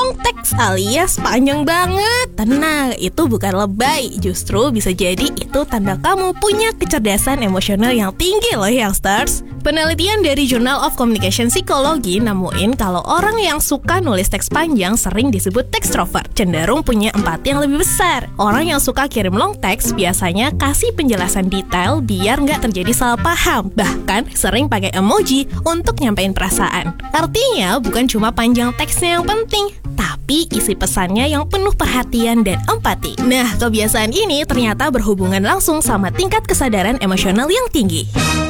long text alias panjang banget. Tenang, itu bukan lebay. Justru bisa jadi itu tanda kamu punya kecerdasan emosional yang tinggi loh youngsters. Penelitian dari Journal of Communication Psychology nemuin kalau orang yang suka nulis teks panjang sering disebut textrovert, cenderung punya empati yang lebih besar. Orang yang suka kirim long text biasanya kasih penjelasan detail biar nggak terjadi salah paham. Bahkan sering pakai emoji untuk nyampein perasaan. Artinya bukan cuma panjang teksnya yang penting, tapi isi pesannya yang penuh perhatian dan empati. Nah, kebiasaan ini ternyata berhubungan langsung sama tingkat kesadaran emosional yang tinggi.